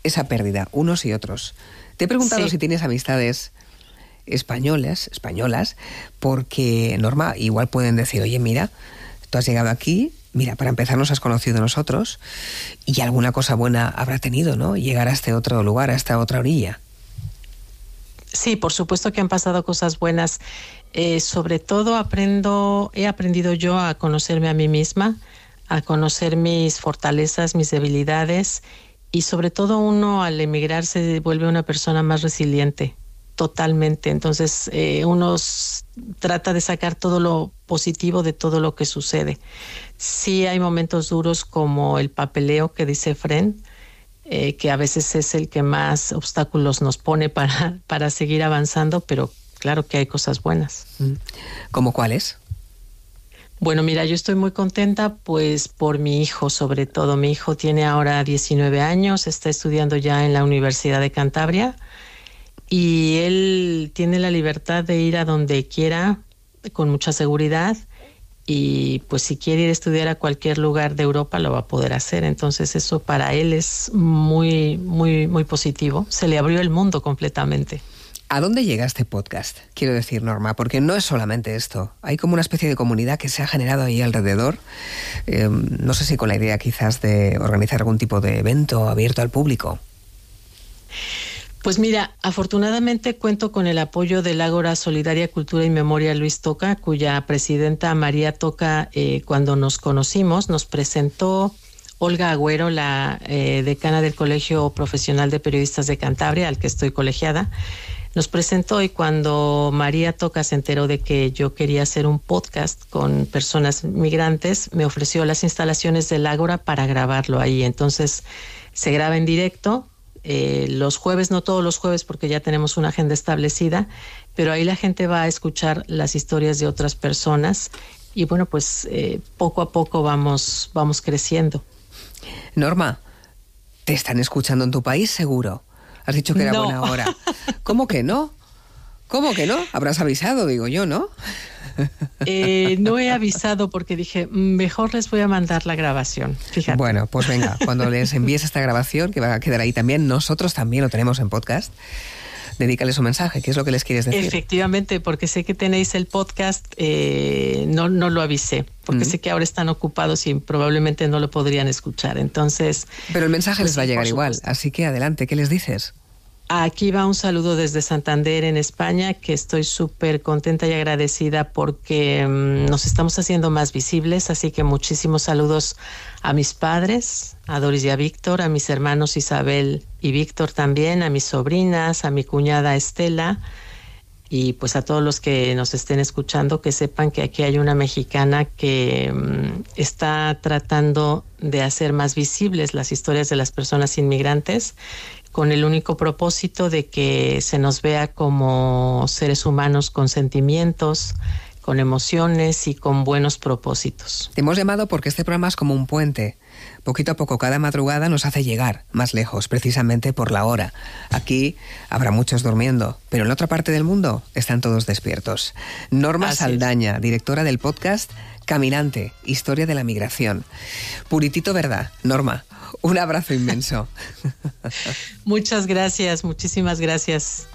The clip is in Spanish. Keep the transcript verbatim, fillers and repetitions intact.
esa pérdida, unos y otros. Te he preguntado Sí. si tienes amistades españolas, españolas, porque, Norma, igual pueden decir, oye, mira, tú has llegado aquí, mira, para empezar nos has conocido nosotros y alguna cosa buena habrá tenido, ¿no? Llegar a este otro lugar, a esta otra orilla. Sí, por supuesto que han pasado cosas buenas. Eh, sobre todo aprendo, he aprendido yo a conocerme a mí misma, a conocer mis fortalezas, mis debilidades, y sobre todo uno al emigrar se vuelve una persona más resiliente, totalmente. Entonces eh, uno s- trata de sacar todo lo positivo de todo lo que sucede. Sí hay momentos duros como el papeleo que dice Fren, eh, que a veces es el que más obstáculos nos pone para, para seguir avanzando, pero claro que hay cosas buenas. ¿Cómo cuáles? Bueno, mira, yo estoy muy contenta pues por mi hijo, sobre todo. Mi hijo tiene ahora diecinueve años, está estudiando ya en la Universidad de Cantabria y él tiene la libertad de ir a donde quiera con mucha seguridad y pues si quiere ir a estudiar a cualquier lugar de Europa lo va a poder hacer. Entonces eso para él es muy, muy, muy positivo. Se le abrió el mundo completamente. ¿A dónde llega este podcast? Quiero decir, Norma, porque no es solamente esto. Hay como una especie de comunidad que se ha generado ahí alrededor. Eh, no sé si con la idea quizás de organizar algún tipo de evento abierto al público. Pues mira, afortunadamente cuento con el apoyo del Ágora Solidaria Cultura y Memoria Luis Toca, cuya presidenta María Toca, eh, cuando nos conocimos, nos presentó Olga Agüero, la eh, decana del Colegio Profesional de Periodistas de Cantabria, al que estoy colegiada. Nos presentó y cuando María Toca se enteró de que yo quería hacer un podcast con personas migrantes, me ofreció las instalaciones del Ágora para grabarlo ahí. Entonces se graba en directo. Eh, los jueves, no todos los jueves porque ya tenemos una agenda establecida, pero ahí la gente va a escuchar las historias de otras personas y bueno, pues eh, poco a poco vamos, vamos creciendo. Norma, ¿te están escuchando en tu país seguro? Has dicho que era No. buena hora. ¿Cómo que no? ¿Cómo que no? Habrás avisado, digo yo, ¿no? Eh, no he avisado porque dije, mejor les voy a mandar la grabación, fíjate. Bueno, pues venga, cuando les envíes esta grabación, que va a quedar ahí también, nosotros también lo tenemos en podcast, dedícales un mensaje, ¿qué es lo que les quieres decir? Efectivamente, porque sé que tenéis el podcast, eh, no, no lo avisé, porque mm. sé que ahora están ocupados y probablemente no lo podrían escuchar, entonces... Pero el mensaje pues les va sí, a llegar igual, así que adelante, ¿qué les dices? Aquí va un saludo desde Santander, en España, que estoy súper contenta y agradecida porque um, nos estamos haciendo más visibles, así que muchísimos saludos a mis padres, a Doris y a Víctor, a mis hermanos Isabel y Víctor también, a mis sobrinas, a mi cuñada Estela y pues a todos los que nos estén escuchando, que sepan que aquí hay una mexicana que um, está tratando de hacer más visibles las historias de las personas inmigrantes, con el único propósito de que se nos vea como seres humanos con sentimientos, con emociones y con buenos propósitos. Te hemos llamado porque este programa es como un puente. Poquito a poco, cada madrugada nos hace llegar más lejos, precisamente por la hora. Aquí habrá muchos durmiendo, pero en la otra parte del mundo están todos despiertos. Norma Así Saldaña, es. directora del podcast Caminante, Historia de la Migración. Puritito verdad, Norma. Un abrazo inmenso. Muchas gracias, muchísimas gracias.